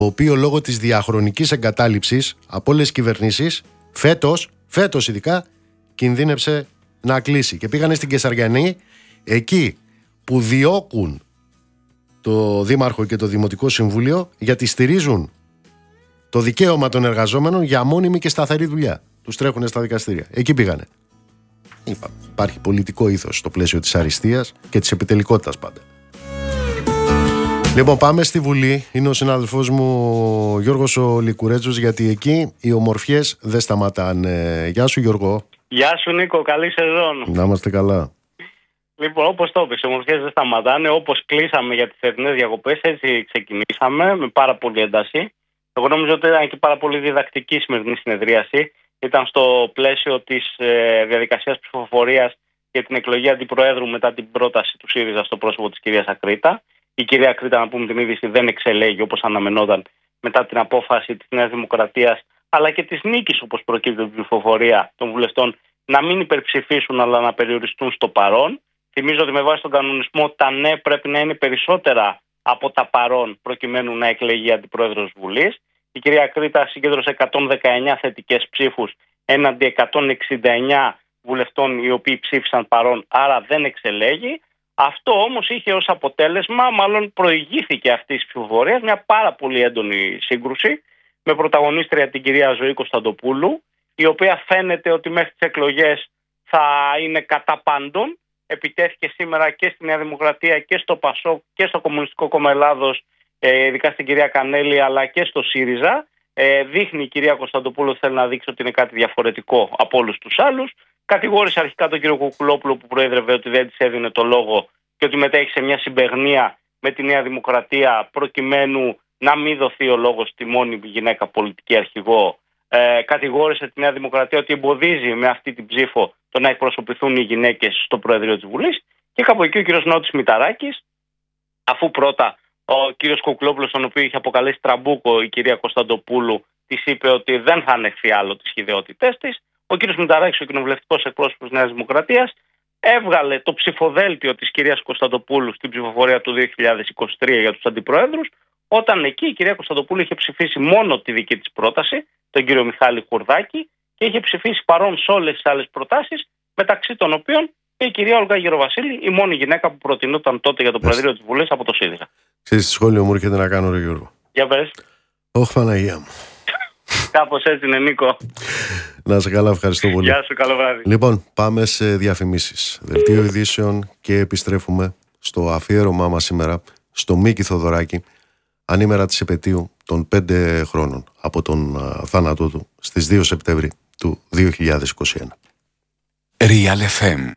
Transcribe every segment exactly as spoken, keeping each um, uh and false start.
το οποίο λόγω της διαχρονικής εγκατάλειψης από όλες τις κυβερνήσεις φέτος, φέτος ειδικά, κινδύνεψε να κλείσει. Και πήγανε στην Κεσαριανή, εκεί που διώκουν το Δήμαρχο και το Δημοτικό Συμβούλιο, γιατί στηρίζουν το δικαίωμα των εργαζόμενων για μόνιμη και σταθερή δουλειά. Τους τρέχουν στα δικαστήρια. Εκεί πήγανε. Υπάρχει πολιτικό ήθος στο πλαίσιο της αριστείας και της επιτελικότητας πάντα. Λοιπόν, πάμε στη Βουλή. Είναι ο συνάδελφός μου ο Γιώργος ο Λικουρέτζος, γιατί εκεί οι ομορφιές δεν σταματάνε. Γεια σου, Γιώργο. Γεια σου, Νίκο. Καλή σεζόν. Να είμαστε καλά. Λοιπόν, όπως το είπες, οι ομορφιές δεν σταματάνε. Όπως κλείσαμε για τις θερινές διακοπές, έτσι ξεκινήσαμε με πάρα πολύ ένταση. Εγώ νομίζω ότι ήταν και πάρα πολύ διδακτική η σημερινή συνεδρίαση. Ήταν στο πλαίσιο της ε, διαδικασίας ψηφοφορίας για την εκλογή αντιπροέδρου μετά την πρόταση του ΣΥΡΙΖΑ στο πρόσωπο της κυρίας Ακρίτα. Η κυρία Ακρίτα, να πούμε την είδηση, δεν εξελέγει όπως αναμενόταν μετά την απόφαση της Νέας Δημοκρατίας, αλλά και της νίκης, όπως προκύπτει την ψηφοφορία των βουλευτών, να μην υπερψηφίσουν αλλά να περιοριστούν στο παρόν. Θυμίζω ότι με βάση τον κανονισμό τα ναι πρέπει να είναι περισσότερα από τα παρόν προκειμένου να εκλεγεί αντιπρόεδρος Βουλής. Η κυρία Ακρίτα συγκέντρωσε εκατόν δεκαεννιά θετικές ψήφους έναντι εκατόν εξήντα εννιά βουλευτών οι οποίοι ψήφισαν παρόν, άρα δεν εξελέγει. Αυτό όμως είχε ως αποτέλεσμα, μάλλον προηγήθηκε αυτή τη ψηφοφορία, μια πάρα πολύ έντονη σύγκρουση με πρωταγωνίστρια την κυρία Ζωή Κωνσταντοπούλου, η οποία φαίνεται ότι μέχρι τις εκλογές θα είναι κατά πάντων. Επιτέθηκε σήμερα και στη Νέα Δημοκρατία και στο ΠΑΣΟΚ και στο Κομμουνιστικό Κόμμα Ελλάδος, ειδικά στην κυρία Κανέλη, αλλά και στο ΣΥΡΙΖΑ. Ε, δείχνει η κυρία Κωνσταντοπούλου ότι θέλει να δείξει ότι είναι κάτι διαφορετικό από όλους τους άλλους. Κατηγόρησε αρχικά τον κύριο Κουκουλόπουλο που προέδρευε ότι δεν της έδινε το λόγο και ότι μετέχει σε μια συμπαιγνία με τη Νέα Δημοκρατία προκειμένου να μην δοθεί ο λόγος στη μόνιμη γυναίκα πολιτική αρχηγό. Ε, κατηγόρησε τη Νέα Δημοκρατία ότι εμποδίζει με αυτή την ψήφο το να εκπροσωπηθούν οι γυναίκες στο Προεδρείο της Βουλής. Και κάπου εκεί ο κύριος Νότης Μηταράκης, αφού πρώτα ο κύριος Κουκουλόπουλος, τον οποίο είχε αποκαλέσει τραμπούκο η κυρία Κωνσταντοπούλου, της είπε ότι δεν θα ανεχθεί άλλο τις χυδαιότητές της. Ο κύριος Μηταράκης, ο κοινοβουλευτικός εκπρόσωπος της Νέας Δημοκρατίας, έβγαλε το ψηφοδέλτιο της κυρίας Κωνσταντοπούλου στην ψηφοφορία του δύο χιλιάδες είκοσι τρία για τους αντιπροέδρους, όταν εκεί η κυρία Κωνσταντοπούλου είχε ψηφίσει μόνο τη δική της πρόταση, τον κύριο Μιχάλη Χουρδάκη, και είχε ψηφίσει παρόν σε όλες τις άλλες προτάσεις, μεταξύ των οποίων και η κυρία Όλγα Γεροβασίλη, η μόνη γυναίκα που προτινόταν τότε για το Προεδρείο της Βουλής από το ΣΥΡΙΖΑ. Ξέρεις τι σχόλιο μου έρχεται να κάνω, ρε Γιώργο? Για πες. Ωχ, Παναγία μου. Κάπως έτσι είναι, Νίκο. Να σε καλά, ευχαριστώ πολύ. Γεια σου, καλό βράδυ. Λοιπόν, πάμε σε διαφημίσεις. Δελτίο ειδήσεων και επιστρέφουμε στο αφιέρωμά μας σήμερα στο Μίκη Θοδωράκη, ανήμερα της επετείου των πέντε χρόνων από τον α, θάνατό του στις δύο Σεπτέμβρη του δύο χιλιάδες είκοσι ένα. Real εφ εμ.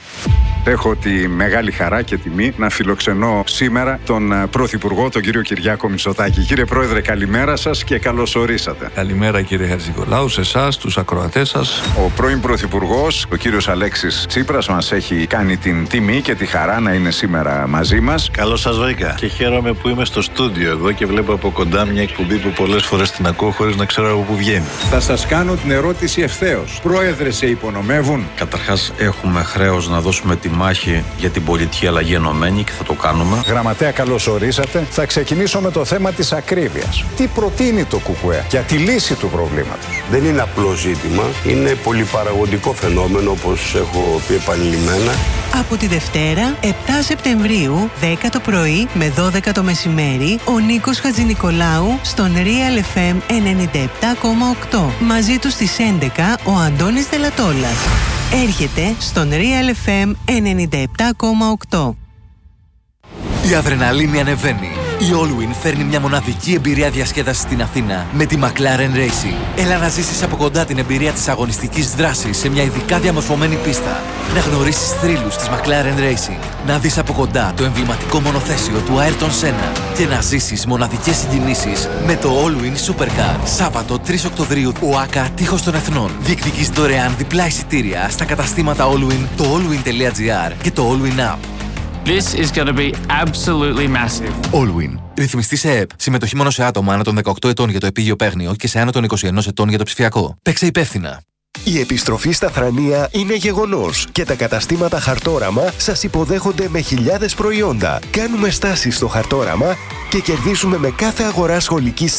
Έχω τη μεγάλη χαρά και τιμή να φιλοξενώ σήμερα τον Πρωθυπουργό, τον κύριο Κυριάκο Μητσοτάκη. Κύριε Πρόεδρε, καλημέρα σας και καλώς ορίσατε. Καλημέρα, κύριε Χατζηνικολάου, σε εσάς, τους ακροατές σας. Ο πρώην Πρωθυπουργός, ο κύριος Αλέξης Τσίπρας, μας έχει κάνει την τιμή και τη χαρά να είναι σήμερα μαζί μας. Καλώς σας βρήκα και χαίρομαι που είμαι στο στούντιο εδώ και βλέπω από κοντά μια εκπομπή που πολλές φορές την ακούω χωρίς να ξέρω από πού βγαίνει. Θα σας κάνω την ερώτηση ευθέως. Πρόεδρε, σε υπονομεύουν? Καταρχάς, έχουμε χρέος να δώσουμε τη μάχη για την πολιτική αλλαγή ενωμένη και θα το κάνουμε. Γραμματέα, καλώς ορίσατε. Θα ξεκινήσω με το θέμα της ακρίβειας. Τι προτείνει το ΚΚΕ για τη λύση του προβλήματος? Δεν είναι απλό ζήτημα, είναι πολυπαραγωγικό φαινόμενο, όπως έχω πει επανειλημμένα. Από τη Δευτέρα, επτά Σεπτεμβρίου, δέκα το πρωί με δώδεκα το μεσημέρι, ο Νίκος Χατζηνικολάου στον Real εφ εμ ενενήντα επτά κόμμα οκτώ. Μαζί του στις έντεκα ο Αντώνης Δελατόλας. Έρχεται στον Real εφ εμ ενενήντα επτά κόμμα οκτώ. Η αδρεναλίνη ανεβαίνει. Η Allwyn φέρνει μια μοναδική εμπειρία διασκέδασης στην Αθήνα με τη McLaren Racing. Έλα να ζήσεις από κοντά την εμπειρία της αγωνιστικής δράσης σε μια ειδικά διαμορφωμένη πίστα. Να γνωρίσεις θρύλους της McLaren Racing. Να δεις από κοντά το εμβληματικό μονοθέσιο του Ayrton Senna. Και να ζήσεις μοναδικές συγκινήσεις με το Allwyn Supercar. Σάββατο τρεις Οκτωβρίου, ο ΆΚΑ Τείχος των Εθνών. Διεκδικείς δωρεάν διπλά εισιτήρια στα καταστήματα Allwyn, το allwyn τελεία gr και το Allwyn App. This is going to be absolutely massive. Allwyn. Ρυθμιστή σε ΕΕΠ. Συμμετοχή μόνο σε άτομα άνω των δεκαοκτώ ετών για το επίγειο παίγνιο και σε άνω των είκοσι ένα ετών για το ψηφιακό. Παίξε υπεύθυνα. Η επιστροφή στα θρανία είναι γεγονός και τα καταστήματα Χαρτόραμα σας υποδέχονται με χιλιάδες προϊόντα. Κάνουμε στάσεις στο Χαρτόραμα και κερδίζουμε με κάθε αγορά σχολικής